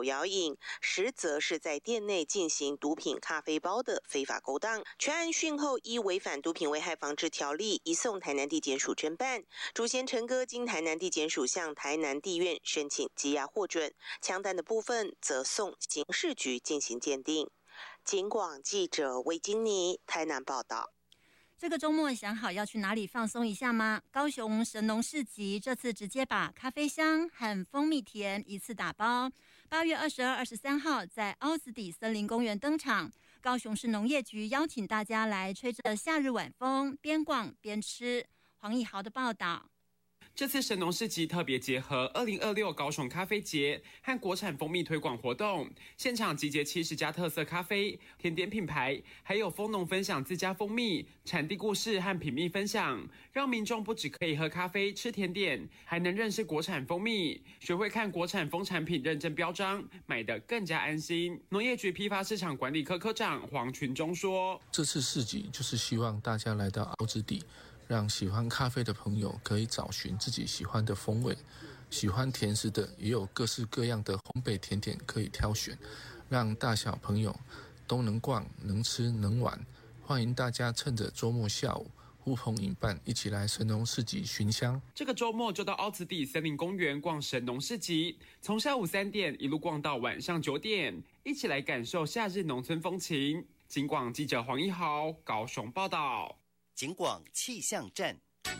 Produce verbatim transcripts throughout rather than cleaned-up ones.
手摇饮，实则是在店内进行毒品咖啡包的非法勾当。全案讯后依违反毒品危害防治条例移送台南地检署侦办。主嫌陈哥经台南地检署向台南地院申请羁押获准，枪弹的部分则送刑事局进行鉴定。警广记者魏金妮台南报道。 这个周末想好要去哪里放松一下吗？高雄神农市集这次直接把咖啡香和蜂蜜甜一次打包。八月二十二、二十三号在凹子底森林公园登场。高雄市农业局邀请大家来吹着夏日晚风，边逛边吃。黄义豪的报道。 这次神农市集特别结合二零二六高雄咖啡节和国产蜂蜜推广活动，现场集结七十家特色咖啡、甜点品牌，还有蜂农分享自家蜂蜜、产地故事和品蜜分享，让民众不只可以喝咖啡、吃甜点，还能认识国产蜂蜜，学会看国产蜂产品认证标章，买得更加安心。农业局批发市场管理科科长黄群忠说：“ 这次市集就是希望大家来到凹子底。”让喜欢咖啡的朋友可以找寻自己喜欢的风味，喜欢甜食的也有各式各样的烘焙甜点可以挑选，让大小朋友都能逛、能吃、能玩。欢迎大家趁着周末下午呼朋引伴，一起来神农市集寻香。 这个周末就到凹子底森林公园逛神农市集，从下午三点一路逛到晚上九点，一起来感受夏日农村风情。警广记者黄一豪高雄报道。 警广气象站。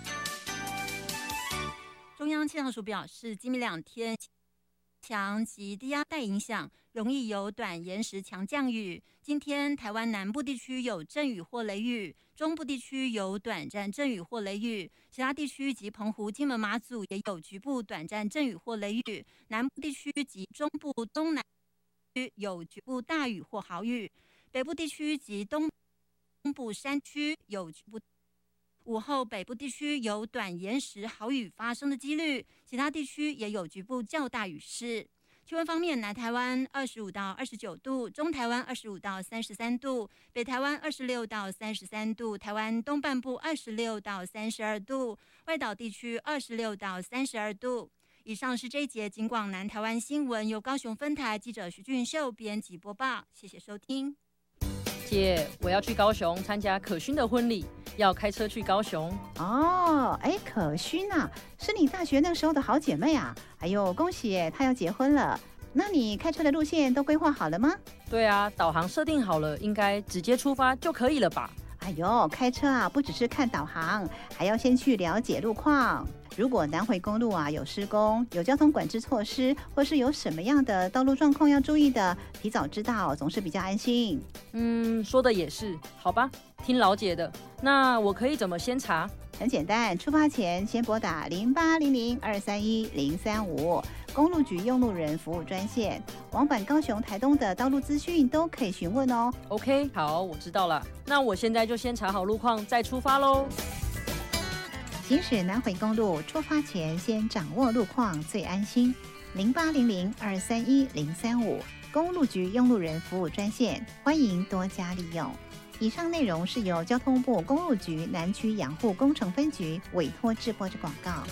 中央气象署表示，今明两天强及低压带影响，容易有短延时强降雨。今天台湾南部地区有阵雨或雷雨，中部地区有短暂阵雨或雷雨，其他地区及澎湖、金门、马祖也有局部短暂阵雨或雷雨。南部地区及中部东南区有局部大雨或豪雨，北部地区及东东部山区有局部。午后北部地区有短延时豪雨发生的几率，其他地区也有局部较大雨势。气温方面，南台湾二十五到二十九度，中台湾二十五到三十三度，北台湾二十六到三十三度，台湾东半部二十六到三十二度，外岛地区二十六到三十二度。以上是这一节警广南台湾新闻，由高雄分台记者徐俊秀编辑播报，谢谢收听。 姐，我要去高雄参加可勋的婚礼，要开车去高雄。 哦，哎，可勋啊，是你大学那时候的好姐妹啊！哎呦，恭喜耶，她要结婚了。那你开车的路线都规划好了吗？ 对啊，导航设定好了，应该直接出发就可以了吧？ 哎呦，开车啊，不只是看导航，还要先去了解路况。如果南回公路啊有施工、有交通管制措施，或是有什么样的道路状况要注意的，提早知道总是比较安心。 嗯，说的也是，好吧，听老姐的。那我可以怎么先查？ 很简单，出发前先拨打零八零零二三一零三五公路局用路人服务专线，往返高雄、台东的道路资讯都可以询问哦。 OK， 好，我知道了。那我现在就先查好路况，再出发喽。 行驶南回公路，出发前先掌握路况最安心。零八零零二三一零三五公路局用路人服务专线，欢迎多加利用。以上内容是由交通部公路局南区养护工程分局委托制播之广告。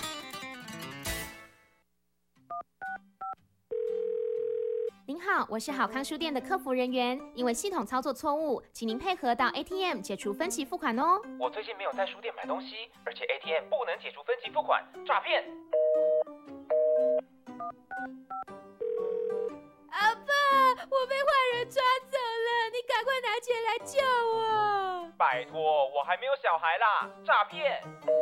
您好，我是好康书店的客服人员，因为系统操作错误，请您配合到 A T M 解除分期付款哦。 我最近没有在书店买东西，而且 A T M 不能解除分期付款，诈骗！ 阿爸，我被坏人抓走了，你赶快拿钱来救我！ 拜托，我还没有小孩啦，诈骗！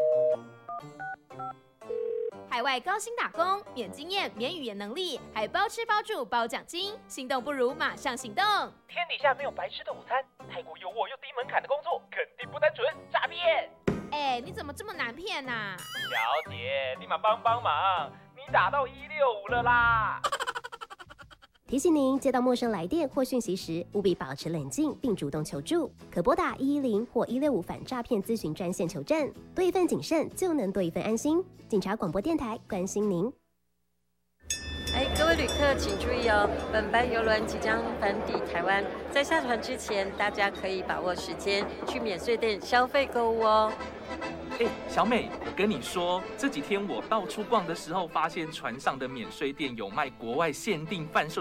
海外高薪打工，免经验、免语言能力，还包吃包住包奖金，心动不如马上行动！ 天底下没有白吃的午餐，泰国有我又低门槛的工作，肯定不单纯，诈骗！ 哎，你怎么这么难骗啊？ 小姐，立马帮帮忙，你打到一六五了啦！ 提醒您，接到陌生来电或讯息时，务必保持冷静并主动求助，可拨打一一零或一六五反诈骗咨询专线求证。多一份谨慎，就能多一份安心。警察广播电台关心您。 哎，各位旅客请注意哦，本班邮轮即将返抵台湾，在下船之前，大家可以把握时间去免税店消费购物哦。 哎，小美，我跟你说，这几天我到处逛的时候，发现船上的免税店有卖国外限定贩售